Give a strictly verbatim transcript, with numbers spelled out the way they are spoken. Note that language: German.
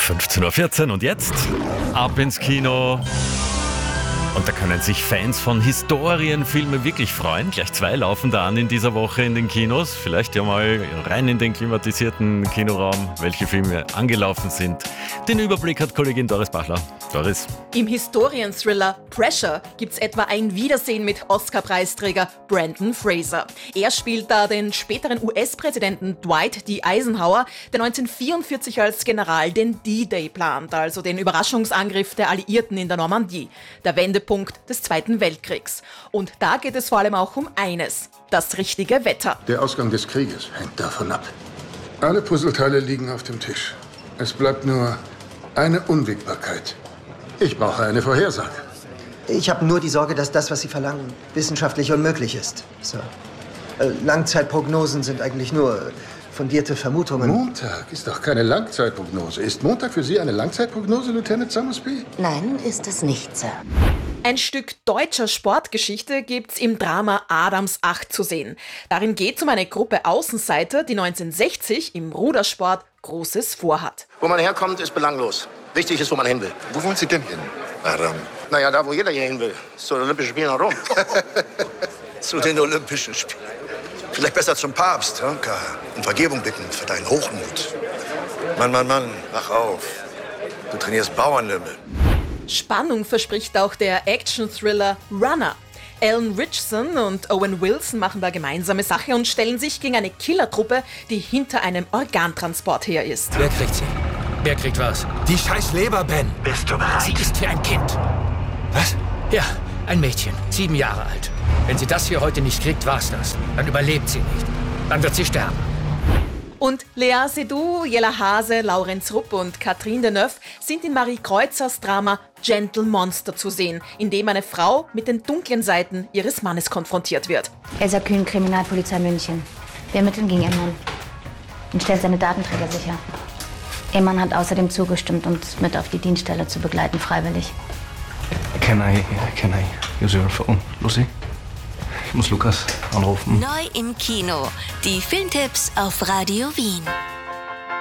fünfzehn Uhr vierzehn und jetzt ab ins Kino. Und da können sich Fans von Historienfilmen wirklich freuen. Gleich zwei laufen da an in dieser Woche in den Kinos. Vielleicht ja mal rein in den klimatisierten Kinoraum, welche Filme angelaufen sind. Den Überblick hat Kollegin Doris Bachler. Doris. Im Historienthriller Pressure gibt's etwa ein Wiedersehen mit Oscar-Preisträger Brendan Fraser. Er spielt da den späteren U S-Präsidenten Dwight D. Eisenhower, der neunzehnhundertvierundvierzig als General den D-Day plant, also den Überraschungsangriff der Alliierten in der Normandie, der Wendepunkt des Zweiten Weltkriegs. Und da geht es vor allem auch um eines: das richtige Wetter. Der Ausgang des Krieges hängt davon ab. Alle Puzzleteile liegen auf dem Tisch. Es bleibt nur eine Unwägbarkeit. Ich brauche eine Vorhersage. Ich habe nur die Sorge, dass das, was Sie verlangen, wissenschaftlich unmöglich ist. So. Äh, Langzeitprognosen sind eigentlich nur fundierte Vermutungen. Montag ist doch keine Langzeitprognose. Ist Montag für Sie eine Langzeitprognose, Lieutenant Summersby? Nein, ist es nicht, Sir. Ein Stück deutscher Sportgeschichte gibt's im Drama Adams acht zu sehen. Darin geht's um eine Gruppe Außenseiter, die neunzehnhundertsechzig im Rudersport Großes vorhat. Wo man herkommt, ist belanglos. Wichtig ist, wo man hin will. Wo wollen Sie denn hin, Adam? Naja, da, wo jeder hier hin will. Zu den Olympischen Spielen nach Rom. Zu den Olympischen Spielen. Vielleicht besser zum Papst, Honka. Um Vergebung bitten für deinen Hochmut. Mann, Mann, Mann, wach auf. Du trainierst Bauernlümmel. Spannung verspricht auch der Action-Thriller Runner. Alan Ritchson und Owen Wilson machen da gemeinsame Sache und stellen sich gegen eine Killertruppe, die hinter einem Organtransport her ist. Wer kriegt sie? Wer kriegt was? Die scheiß Leber, Ben. Bist du bereit? Sie ist wie ein Kind. Was? Ja, ein Mädchen, sieben Jahre alt. Wenn sie das hier heute nicht kriegt, war's das. Dann überlebt sie nicht. Dann wird sie sterben. Und Lea Seydoux, Jella Hase, Laurenz Rupp und Catherine Deneuve sind in Marie Kreuzers Drama Gentle Monster zu sehen, in dem eine Frau mit den dunklen Seiten ihres Mannes konfrontiert wird. Elsa Kühn, Kriminalpolizei München. Wir ermitteln gegen Ihren Mann und stellen seine Datenträger sicher. Ihr Mann hat außerdem zugestimmt, uns mit auf die Dienststelle zu begleiten, freiwillig. Can I, can I use your phone, Lucy? Ich muss Lukas anrufen. Neu im Kino. Die Filmtipps auf Radio Wien.